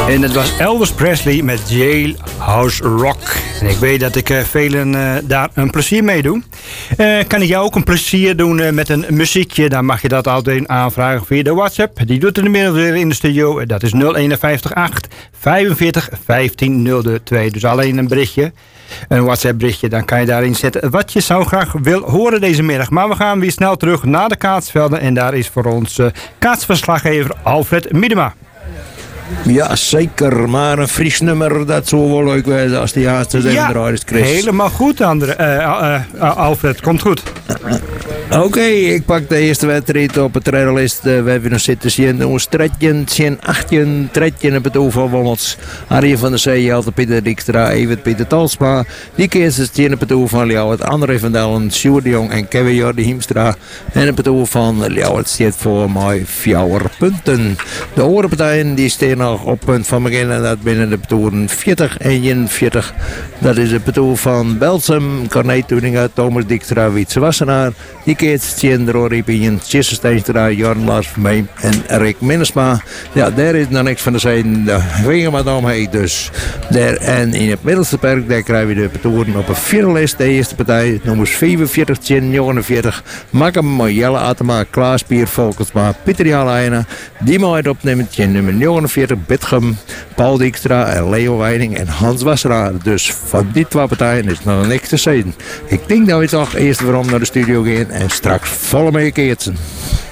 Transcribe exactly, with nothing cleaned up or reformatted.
En het was Elvis Presley met Jailhouse Rock. En ik weet dat ik uh, velen uh, daar een plezier mee doe. Uh, kan ik jou ook een plezier doen uh, met een muziekje? Dan mag je dat altijd aanvragen via de WhatsApp. Die doet er inmiddels weer in de studio. Dat is nul een vijf acht vijfenveertig vijftien nul twee. Dus alleen een berichtje. Een WhatsApp berichtje. Dan kan je daarin zetten wat je zou graag wil horen deze middag. Maar we gaan weer snel terug naar de Kaatsvelden. En daar is voor ons uh, kaatsverslaggever Alfred Miedema. Ja, zeker. Maar een Fries nummer, dat zou wel leuk zijn als die haast zijn ja, eruit is, Chris. Helemaal goed, André. Uh, uh, uh, Alfred. Komt goed. Oké, okay, ik pak de eerste wedstrijd op het rijderlist. Uh, we hebben nog zitten zien. Ons tredje, zien achtje, tredje op het oval Wommels. Arjen van der Zee, Jelte Pieter Dijkstra, Evert Pieter Talsma. Die keerste zien op het oval van Ljouwert. André van Dellen, Sjoerd de Jong en Kevin Jordi Hiemstra. En op het oval van Ljouwert staat voor mij vier punten. De andere partijen die staan nog op punt van begin. En dat binnen de petoren veertig en eenenveertig. Dat is de petoer van Belsum, Corné Toeninga, Thomas Dijkstra, Wietse Wassenaar. Die keert Tjendro Riepingen, Tjesse Steenstra, Jorn Lars Vermeem en Rick Minnesma. Ja, daar is nog niks van de zijde. De wingen wat omheen dus. Daar, en in het middelste perk, daar krijgen we de petoren op een vierde lijst. De eerste partij, nummers vijfenveertig, negenenveertig. Makkem, Jelle Atema, Klaas Pier, Volkensma, Pieter Jaleina. Die mag het opnemen, nummer negenenveertig, Bitgem, Paul Dijkstra en Leo Weining en Hans Wasseraar. Dus van die twee partijen is nog niks te zeggen. Ik denk dat we toch eerst waarom naar de studio gaan en straks volle mee keertsen.